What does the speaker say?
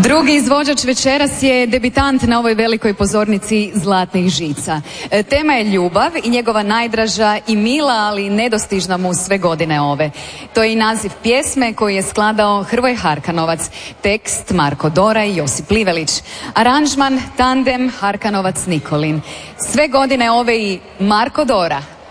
Drugi izvođač večeras je debitant na ovoj velikoj pozornici Zlatnih žica. Tema je ljubav i njegova najdraža i mila, ali nedostižna mu sve godine ove. To je i naziv pjesme koju je skladao Hrvoje Harkanovac, tekst Marko Dora i Josip Livelić, aranžman tandem Harkanovac-Nikolin. Sve godine ove i Marko Dora.